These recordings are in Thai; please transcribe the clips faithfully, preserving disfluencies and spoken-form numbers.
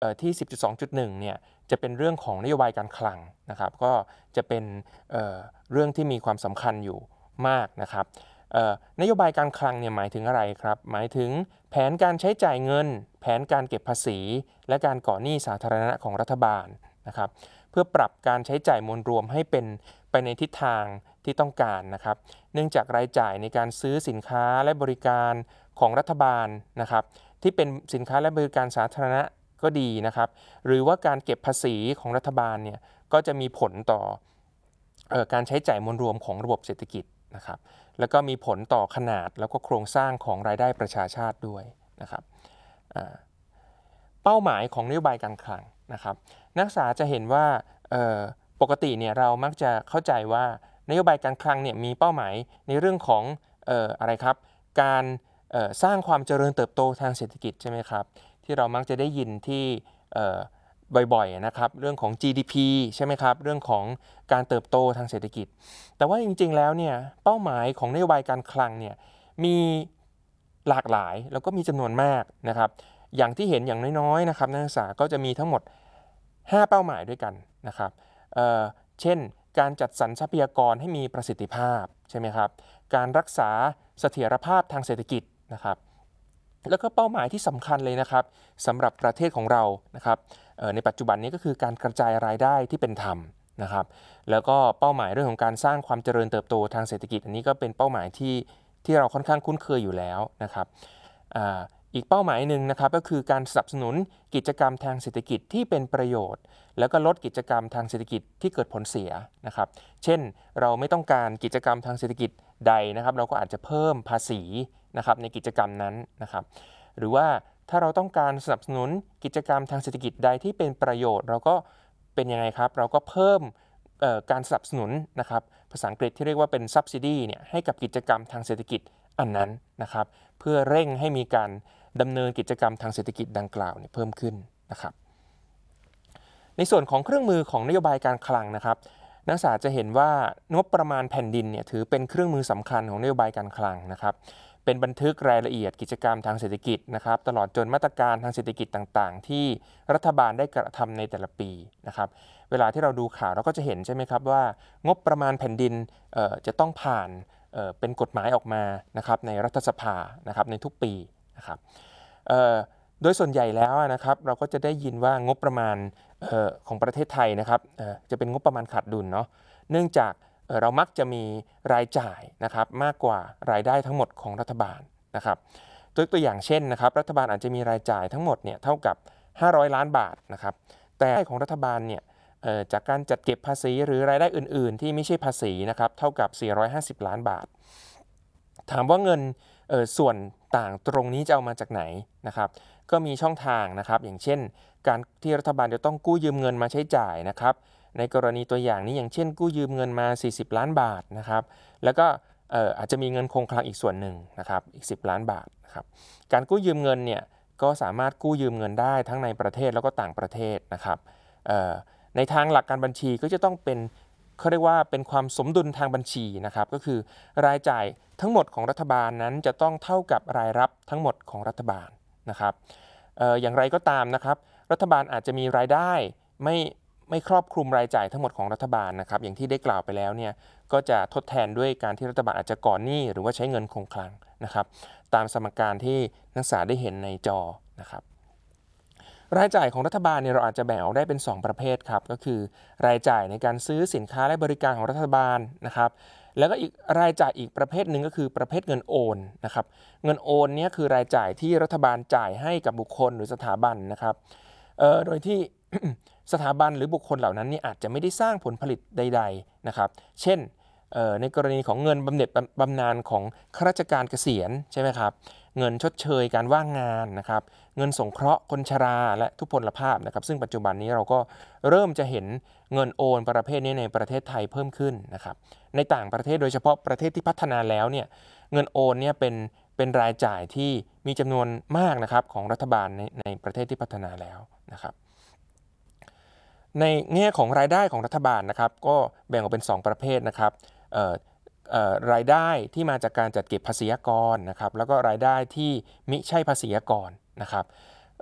ที่ สิบจุดสองจุดหนึ่ง เนี่ยจะเป็นเรื่องของนโยบายการคลังนะครับก็จะเป็นเเรื่องที่มีความสำคัญอยู่มากนะครับนโยบายการคลังเนี่ยหมายถึงอะไรครับหมายถึงแผนการใช้จ่ายเงินแผนการเก็บภาษีและการก่อหนี้สาธารณะของรัฐบาลนะครับเพื่อปรับการใช้จ่ายมวลรวมให้เป็นไปในทิศทางที่ต้องการนะครับเนื่องจากรายจ่ายในการซื้อสินค้าและบริการของรัฐบาลนะครับที่เป็นสินค้าและบริการสาธารณะก็ดีนะครับหรือว่าการเก็บภาษีของรัฐบาลเนี่ยก็จะมีผลต่อเอ่อการใช้จ่ายมวลรวมของระบบเศรษฐกิจนะครับแล้วก็มีผลต่อขนาดแล้วก็โครงสร้างของรายได้ประชาชาติด้วยนะครับเป้าหมายของนโยบายการคลังนะครับนักศึกษาจะเห็นว่าปกติเนี่ยเรามักจะเข้าใจว่านโยบายการคลังเนี่ยมีเป้าหมายในเรื่องของเอ่ออะไรครับการสร้างความเจริญเติบโตทางเศรษฐกิจใช่ไหมครับที่เรามักจะได้ยินที่บ่อยๆนะครับเรื่องของ จี ดี พี ใช่ไหมครับเรื่องของการเติบโตทางเศรษฐกิจแต่ว่าจริงๆแล้วเนี่ยเป้าหมายของนโยบายการคลังเนี่ยมีหลากหลายแล้วก็มีจำนวนมากนะครับอย่างที่เห็นอย่างน้อยๆนะครับนักศึกษาก็จะมีทั้งหมดห้าเป้าหมายด้วยกันนะครับเอ่อเช่นการจัดสรรทรัพยากรให้มีประสิทธิภาพใช่ไหมครับการรักษาเสถียรภาพทางเศรษฐกิจนะครับแล้วก็เป้าหมายที่สำคัญเลยนะครับสำหรับประเทศของเรานะครับในปัจจุบันนี้ก็คือการกระจายรายได้ที่เป็นธรรมนะครับแล้วก็เป้าหมายเรื่องของการสร้างความเจริญเติบโตทางเศรษฐกิจอันนี้ก็เป็นเป้าหมายที่ที่เราค่อนข้างคุ้นเคยอยู่แล้วนะครับอีกเป้าหมายหนึ่งนะครับก็คือการสนับสนุนกิจกรรมทางเศรษฐกิจที่เป็นประโยชน์แล้วก็ลดกิจกรรมทางเศรษฐกิจที่เกิดผลเสียนะครับเช่นเราไม่ต้องการกิจกรรมทางเศรษฐกิจใดนะครับเราก็อาจจะเพิ่มภาษีนะครับในกิจกรรมนั้นนะครับหรือว่าถ้าเราต้องการสนับสนุนกิจกรรมทางเศรษฐกิจใดที่เป็นประโยชน์เราก็เป็นยังไงครับเราก็เพิ่มการสนับสนุนนะครับภาษาอังกฤษที่เรียกว่าเป็น subsidy เนี่ยให้กับกิจกรรมทางเศรษฐกิจอันนั้นนะครับเพื่อเร่งให้มีการดำเนินกิจกรรมทางเศรษฐกิจดังกล่าวเนี่ยเพิ่มขึ้นนะครับในส่วนของเครื่องมือของนโยบายการคลังนะครับนักศึกษาจะเห็นว่างบประมาณแผ่นดินเนี่ยถือเป็นเครื่องมือสำคัญของนโยบายการคลังนะครับเป็นบันทึกรายละเอียดกิจกรรมทางเศรษฐกิจนะครับตลอดจนมาตรการทางเศรษฐกิจต่างๆที่รัฐบาลได้กระทำในแต่ละปีนะครับเวลาที่เราดูข่าวเราก็จะเห็นใช่ไหมครับว่างบประมาณแผ่นดินจะต้องผ่านเป็นกฎหมายออกมานะครับในรัฐสภานะครับในทุกปีนะครับโดยส่วนใหญ่แล้วนะครับเราก็จะได้ยินว่างบประมาณของประเทศไทยนะครับจะเป็นงบประมาณขาดดุลเนาะเนื่องจากเรามักจะมีรายจ่ายนะครับมากกว่ารายได้ทั้งหมดของรัฐบาลนะครับตัวตัวอย่างเช่นนะครับรัฐบาลอาจจะมีรายจ่ายทั้งหมดเนี่ยเท่ากับห้าร้อยล้านบาทนะครับแต่รายได้ของรัฐบาลเนี่ยจากการจัดเก็บภาษีหรือรายได้อื่นๆที่ไม่ใช่ภาษีนะครับเท่ากับสี่ร้อยห้าสิบล้านบาทถามว่าเงินส่วนต่างตรงนี้จะเอามาจากไหนนะครับก็มีช่องทางนะครับอย่างเช่นการที่รัฐบาลจะต้องกู้ยืมเงินมาใช้จ่ายนะครับในกรณีตัวอย่างนี้อย่างเช่นกู้ยืมเงินมาสี่สิบล้านบาทนะครับแล้วก็อาจจะมีเงินคงคลังอีกส่วนหนึ่งนะครับอีกสิบล้านบาทนะครับการกู้ยืมเงินเนี่ยก็สามารถกู้ยืมเงินได้ทั้งในประเทศแล้วก็ต่างประเทศนะครับในทางหลักการบัญชีก็จะต้องเป็นเขาเรียกว่าเป็นความสมดุลทางบัญชีนะครับก็คือรายจ่ายทั้งหมดของรัฐบาลนั้นจะต้องเท่ากับรายรับทั้งหมดของรัฐบาลนะครับอออย่างไรก็ตามนะครับรัฐบาลอาจจะมีรายได้ไม่ไม่ครอบคลุมรายจ่ายทั้งหมดของรัฐบาลนะครับอย่างที่ได้กล่าวไปแล้วเนี่ยก็จะทดแทนด้วยการที่รัฐบาลอาจจะก่อนหนี้หรือว่าใช้เงินคงคลังนะครับตามสมการที่นักศึกษาได้เห็นในจอนะครับรายจ่ายของรัฐบาลเนี่ยเราอาจจะแบ่งออกได้เป็นสองประเภทครับก็คือรายจ่ายในการซื้อสินค้าและบริการของรัฐบาลนะครับแล้วก็อีกรายจ่ายอีกประเภทหนึ่งก็คือประเภทเงินโอนนะครับเงินโอนเนี่ยคือรายจ่ายที่รัฐบาลจ่ายให้กับบุคคลหรือสถาบันนะครับเอ่อโดยที่ สถาบันหรือบุคคลเหล่านั้นนี่อาจจะไม่ได้สร้างผลผลิตใดๆนะครับเช่นในกรณีของเงินบำเหน็จบำนาญของข้าราชการเกษียณใช่ไหมครับเงินชดเชยการว่างงานนะครับเงินสงเคราะห์คนชราและทุพพลภาพนะครับซึ่งปัจจุบันนี้เราก็เริ่มจะเห็นเงินโอนประเภทนี้ในประเทศไทยเพิ่มขึ้นนะครับในต่างประเทศโดยเฉพาะประเทศที่พัฒนาแล้วเนี่ยเงินโอนเนี่ยเป็นเป็นรายจ่ายที่มีจำนวนมากนะครับของรัฐบาลในในประเทศที่พัฒนาแล้วนะครับในแง่ของรายได้ของรัฐบาลนะครับก็แบ่งออกเป็นสองประเภทนะครับรายได้ที่มาจากการจัดเก็บภาษีอากรนะครับแล้วก็รายได้ที่มิใช่ภาษีอากรนะครับ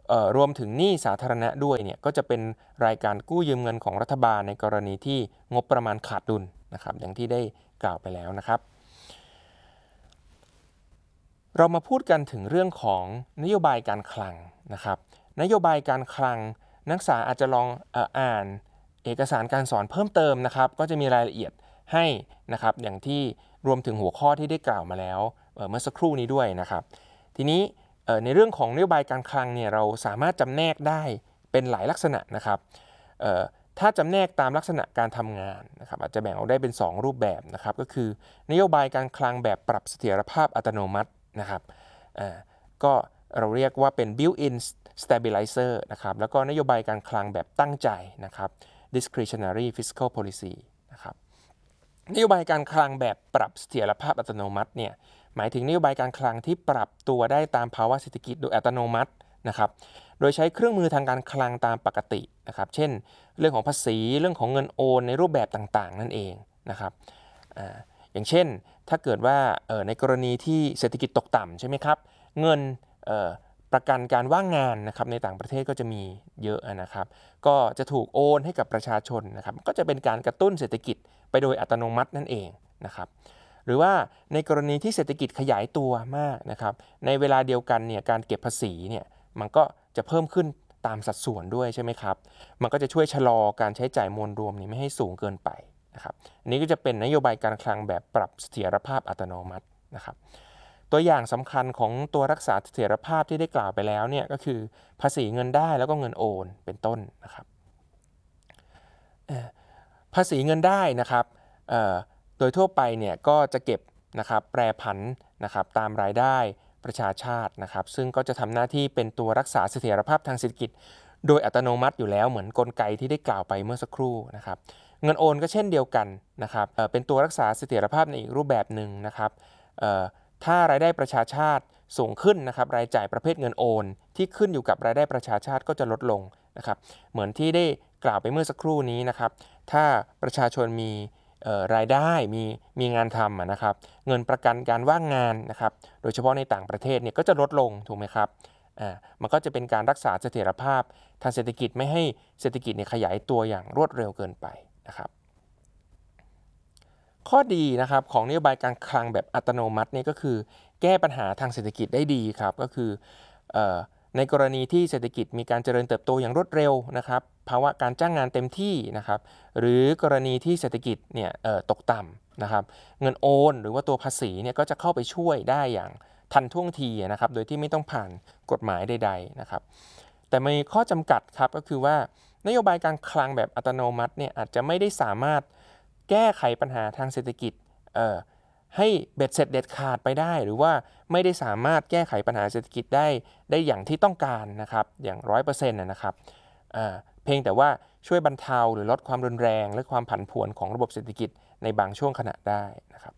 รวมถึงหนี้สาธารณะด้วยเนี่ยก็จะเป็นรายการกู้ยืมเงินของรัฐบาลในกรณีที่งบประมาณขาดดุลนะครับอย่างที่ได้กล่าวไปแล้วนะครับเรามาพูดกันถึงเรื่องของนโยบายการคลังนะครับนโยบายการคลังนักศึกษาอาจจะลองเอ่ออ่านเอกสารการสอนเพิ่มเติมนะครับก็จะมีรายละเอียดให้นะครับอย่างที่รวมถึงหัวข้อที่ได้กล่าวมาแล้วเเมื่อสักครู่นี้ด้วยนะครับทีนี้ในเรื่องของนโยบายการคลังเนี่ยเราสามารถจำแนกได้เป็นหลายลักษณะนะครับถ้าจำแนกตามลักษณะการทำงานนะครับอาจจะแบ่งออกได้เป็นสองรูปแบบนะครับก็คือนโยบายการคลังแบบปรับเสถียรภาพอัตโนมัตินะครับก็เราเรียกว่าเป็น built-in stabilizer นะครับแล้วก็นโยบายการคลังแบบตั้งใจนะครับ discretionary fiscal policy นะครับนโยบายการคลังแบบปรับเสถียรภาพอัตโนมัติเนี่ยหมายถึงนโยบายการคลังที่ปรับตัวได้ตามภาวะเศรษฐกิจโดยอัตโนมัตินะครับโดยใช้เครื่องมือทางการคลังตามปกตินะครับเช่นเรื่องของภาษีเรื่องของเงินโอนในรูปแบบต่างๆนั่นเองนะครับ อ, อย่างเช่นถ้าเกิดว่าในกรณีที่เศรษฐกิจตกต่ำใช่ไหมครับเงินประกันการว่างงานนะครับในต่างประเทศก็จะมีเยอะนะครับก็จะถูกโอนให้กับประชาชนนะครับก็จะเป็นการกระตุ้นเศรษฐกิจไปโดยอัตโนมัตินั่นเองนะครับหรือว่าในกรณีที่เศรษฐกิจขยายตัวมากนะครับในเวลาเดียวกันเนี่ยการเก็บภาษีเนี่ยมันก็จะเพิ่มขึ้นตามสัดส่วนด้วยใช่ไหมครับมันก็จะช่วยชะลอการใช้จ่ายมวลรวมนี้ไม่ให้สูงเกินไปนะครับอันนี้ก็จะเป็นนโยบายการคลังแบบปรับเสถียรภาพอัตโนมัตินะครับตัวอย่างสำคัญของตัวรักษาเสถียรภาพที่ได้กล่าวไปแล้วเนี่ยก็คือภาษีเงินได้แล้วก็เงินโอนเป็นต้นนะครับภาษีเงินได้นะครับโดยทั่วไปเนี่ยก็จะเก็บนะครับแปรผันนะครับตามรายได้ประชาชาตินะครับซึ่งก็จะทำหน้าที่เป็นตัวรักษาเสถียรภาพทางเศรษฐกิจโดยอัตโนมัติอยู่แล้วเหมือนกลไกที่ได้กล่าวไปเมื่อสักครู่นะครับเงินโอนก็เช่นเดียวกันนะครับ เอ่อ เป็นตัวรักษาเสถียรภาพในอีกรูปแบบหนึ่งนะครับถ้ารายได้ประชาชาติสูงขึ้นนะครับรายจ่ายประเภทเงินโอนที่ขึ้นอยู่กับรายได้ประชาชาติก็จะลดลงนะครับเหมือนที่ได้กล่าวไปเมื่อสักครู่นี้นะครับถ้าประชาชนมีรายได้มีมีงานทำนะครับเงินประกันการว่างงานนะครับโดยเฉพาะในต่างประเทศเนี่ยก็จะลดลงถูกไหมครับอ่ามันก็จะเป็นการรักษาเสถียรภาพทางเศรษฐกิจไม่ให้เศรษฐกิจเนี่ยขยายตัวอย่างรวดเร็วเกินไปนะครับข้อดีนะครับของนโยบายการคลังแบบอัตโนมัตินี่ก็คือแก้ปัญหาทางเศรษฐกิจได้ดีครับก็คือในกรณีที่เศรษฐกิจมีการเจริญเติบโตอย่างรวดเร็วนะครับภาวะการจ้างงานเต็มที่นะครับหรือกรณีที่เศรษฐกิจเนี่ยตกต่ำนะครับเงินโอนหรือว่าตัวภาษีเนี่ยก็จะเข้าไปช่วยได้อย่างทันท่วงทีนะครับโดยที่ไม่ต้องผ่านกฎหมายใดๆนะครับแต่มีข้อจำกัดครับก็คือว่านโยบายการคลังแบบอัตโนมัติเนี่ยอาจจะไม่ได้สามารถแก้ไขปัญหาทางเศรษฐกิจให้เบ็ดเสร็จเด็ดขาดไปได้หรือว่าไม่ได้สามารถแก้ไขปัญหาเศรษฐกิจได้ได้อย่างที่ต้องการนะครับอย่าง ร้อยเปอร์เซ็นต์ นะครับเพียงแต่ว่าช่วยบรรเทาหรือลดความรุนแรงและความผันผวนของระบบเศรษฐกิจในบางช่วงขณะได้นะครับ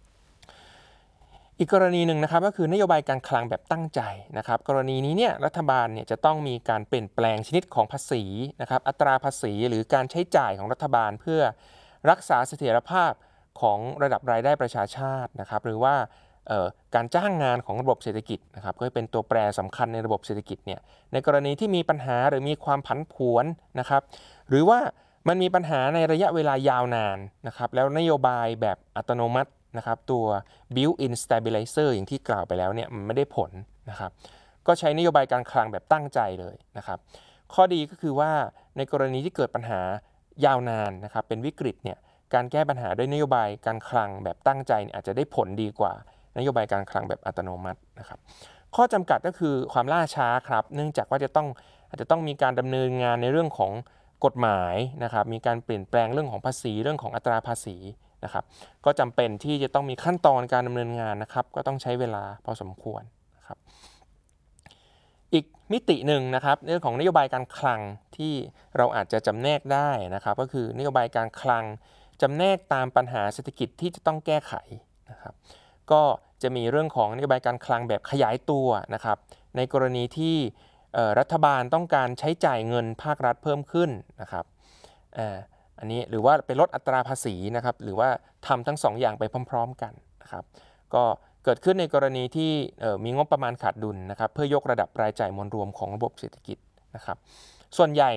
อีกกรณีหนึ่งนะครับก็คือนโยบายการคลังแบบตั้งใจนะครับกรณีนี้เนี่ยรัฐบาลเนี่ยจะต้องมีการเปลี่ยนแปลงชนิดของภาษีนะครับอัตราภาษีหรือการใช้จ่ายของรัฐบาลเพื่อรักษาเสถียรภาพของระดับรายได้ประชาชาตินะครับหรือว่าการจ้างงานของระบบเศรษฐกิจนะครับก็เป็นตัวแปรสำคัญในระบบเศรษฐกิจเนี่ยในกรณีที่มีปัญหาหรือมีความผันผวนนะครับหรือว่ามันมีปัญหาในระยะเวลายาวนานนะครับแล้วนโยบายแบบอัตโนมัตินะครับตัว built-in stabilizer อย่างที่กล่าวไปแล้วเนี่ยมันไม่ได้ผลนะครับก็ใช้นโยบายการคลังแบบตั้งใจเลยนะครับข้อดีก็คือว่าในกรณีที่เกิดปัญหายาวนานนะครับเป็นวิกฤตเนี่ยการแก้ปัญหาด้วยนโยบายการคลังแบบตั้งใจอาจจะได้ผลดีกว่านโยบายการคลังแบบอัตโนมัตินะครับข้อจำกัดก็คือความล่าช้าครับเนื่องจากว่าจะต้องอาจจะต้องมีการดำเนินงานในเรื่องของกฎหมายนะครับมีการเปลี่ยนแปลงเรื่องของภาษีเรื่องของอัตราภาษีนะครับก็จำเป็นที่จะต้องมีขั้นตอนการดำเนินงานนะครับก็ต้องใช้เวลาพอสมควรนะครับอีกมิติหนึ่งนะครับเรื่องของนโยบายการคลังที่เราอาจจะจำแนกได้นะครับก็คือนโยบายการคลังจำแนกตามปัญหาเศรษฐกิจที่จะต้องแก้ไขนะครับก็จะมีเรื่องของนโยบายการคลังแบบขยายตัวนะครับในกรณีที่รัฐบาลต้องการใช้จ่ายเงินภาครัฐเพิ่มขึ้นนะครับอันนี้หรือว่าไปลดอัตราภาษีนะครับหรือว่าทำทั้งสองอย่างไปพร้อมๆกันนะครับก็เกิดขึ้นในกรณีที่มีงบประมาณขาดดุลนะครับเพื่อยกระดับรายจ่ายมวลรวมของระบบเศรษฐกิจนะครับส่วนใหญ่